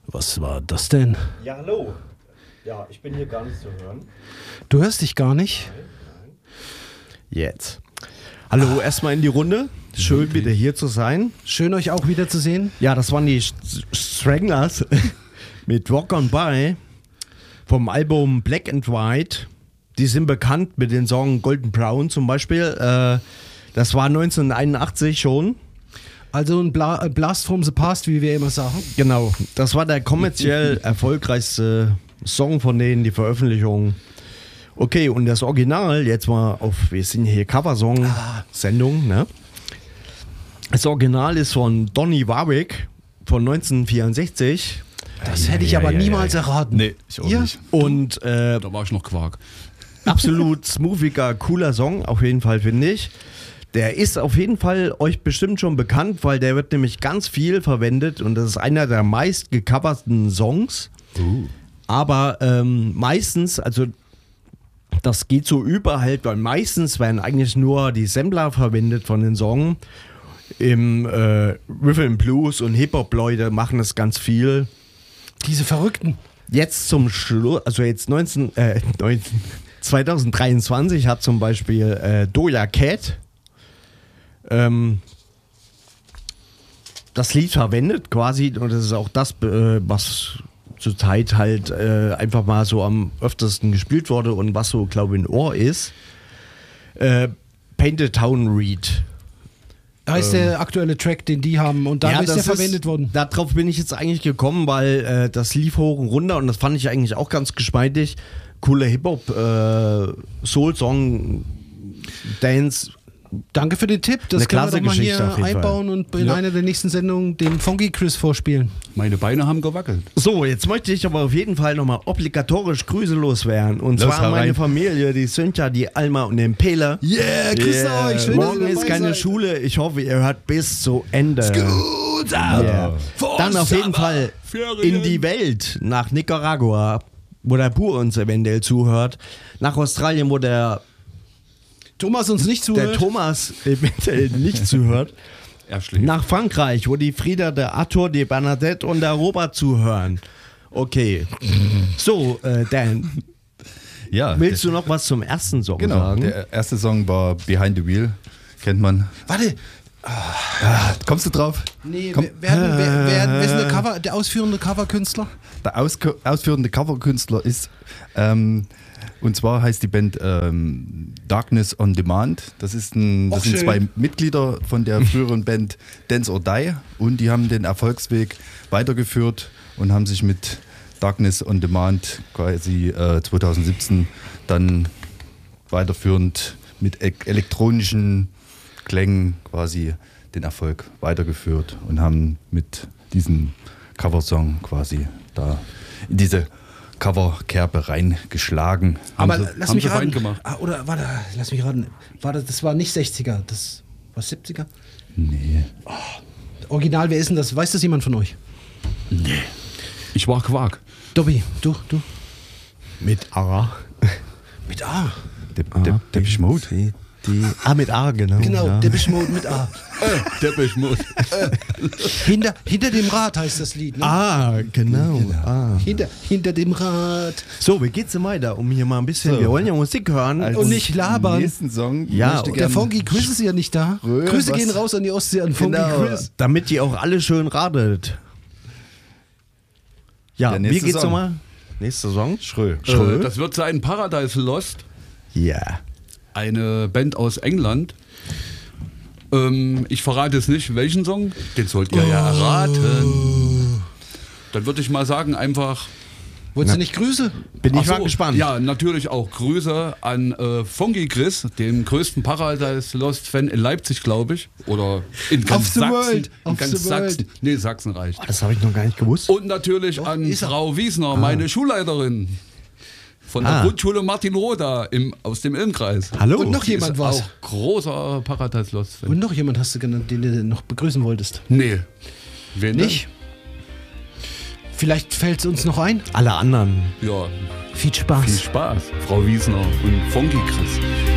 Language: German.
Was war das denn? Ja, hallo. Ja, ich bin hier gar nicht zu hören. Du hörst dich gar nicht? Jetzt. Hallo, erstmal in die Runde. Schön wieder hier zu sein. Schön euch auch wieder zu sehen. Ja, das waren die Stranglers mit Rock on By vom Album Black and White. Die sind bekannt mit den Song Golden Brown zum Beispiel. Das war 1981 schon. Also ein Blast from the Past, wie wir immer sagen. Genau, das war der kommerziell erfolgreichste Song von denen, die Veröffentlichung. Okay, und das Original, jetzt mal auf, wir sind hier Coversong-Sendung, ne? Das Original ist von Donny Warwick von 1964. Das hätte ich aber niemals erraten. Nee, ich auch nicht. Und Da war ich noch Quark. absolut smoothiger, cooler Song, auf jeden Fall, finde ich. Der ist auf jeden Fall euch bestimmt schon bekannt, weil der wird nämlich ganz viel verwendet und das ist einer der meist gecoverten Songs. Aber meistens, also das geht so über halt, weil meistens werden eigentlich nur die Sampler verwendet von den Songs. Im Rhythm Blues und Hip-Hop-Leute machen das ganz viel. Diese Verrückten. Jetzt zum Schluss, also jetzt 2023 hat zum Beispiel Doja Cat das Lied verwendet quasi und das ist auch das, was zurzeit halt einfach mal so am öftersten gespielt wurde und was so, glaube ich, ein Ohr ist. Painted Town Read. Heißt der aktuelle Track, den die haben und da ist der verwendet worden. Darauf bin ich jetzt eigentlich gekommen, weil das lief hoch und runter und das fand ich eigentlich auch ganz geschmeidig. Cooler Hip-Hop, Soul-Song, Dance. Danke für den Tipp. Das Eine können wir doch mal Geschichte auf hier jeden einbauen und in einer der nächsten Sendungen den Funky Chris vorspielen. Meine Beine haben gewackelt. So, jetzt möchte ich aber auf jeden Fall nochmal obligatorisch Grüße loswerden. Und Los, zwar hau meine rein. Familie, die Sönja, die Alma und den Pele. Yeah, grüßt euch. Schön, Morgen dass ihr ist dabei keine seid. Schule. Ich hoffe, ihr hört bis zu Ende. Gut, Yeah. Dann auf jeden Fall in die Welt, nach Nicaragua, wo der Pur uns eventuell zuhört. Nach Australien, wo der Thomas uns nicht zuhört. Thomas eventuell nicht zuhört. Er schläft. Nach Frankreich, wo die Frieda, der Arthur, die Bernadette und der Robert zuhören. Okay. So, Dan, Ja, willst du noch was zum ersten Song genau. sagen? Der erste Song war Behind the Wheel. Kennt man. Warte. Kommst du drauf? Nee, Komm. wer ist der ausführende Coverkünstler? Der ausführende Coverkünstler ist, und zwar heißt die Band Darkness on Demand. Das sind schön. zwei Mitglieder von der früheren Band Dance or Die und die haben den Erfolgsweg weitergeführt und haben sich mit Darkness on Demand quasi 2017 dann weiterführend mit elektronischen Klängen quasi den Erfolg weitergeführt und haben mit diesem Coversong quasi da in diese Coverkerbe reingeschlagen. Aber Haben sie- lass haben mich sie fein raten. gemacht. Oder warte, lass mich raten. Das war nicht 60er, das war 70er? Nee. Original, wer ist denn das? Weiß das jemand von euch? Ich war Quark. Dobby, du. Mit A. Mit A. Depeche Mode. Mit A, genau. Genau, Ja. Depeche Mode mit A. Depeche Mode. Hinter dem Rad heißt das Lied, ne? Genau. Ah. Hinter dem Rad. So, wie geht's denn weiter? Um hier mal ein bisschen, So. wir wollen ja Musik hören. Und nicht labern. Nächsten Song. Ja, möchte Der gern- Funky Chris ist ja nicht da. Grüße was? gehen raus an die Ostsee an Funky Genau. Chris. Damit ihr auch alle schön radet. Ja, Der wie nächste geht's Song. nochmal? Nächster Song? Schrö. Schrö. Das wird sein Paradise Lost. Ja. Eine Band aus England. Ich verrate es nicht, welchen Song. Den sollt ihr ja erraten. Dann würde ich mal sagen, einfach. Wolltest du nicht Grüße? Bin ich Ach so, mal gespannt. Ja, natürlich auch Grüße an Funky Chris, dem größten Paradise Lost Fan in Leipzig, glaube ich. Oder in ganz Of the Sachsen. world, In of ganz the Sachsen. world. Nee, Sachsen reicht. Das habe ich noch gar nicht gewusst. Und natürlich an ist er. Frau Wiesner, meine Schulleiterin. Von der Grundschule Martin Roda aus dem Ilmkreis. Hallo. Und noch jemand Ist was. auch großer Paradise Lost Fan. Und noch jemand hast du genannt, den du noch begrüßen wolltest. Nee. Wen denn? Nicht? Vielleicht fällt es uns noch ein. Alle anderen. Ja, Viel Spaß. viel Spaß. Frau Wiesner und Funky Chris.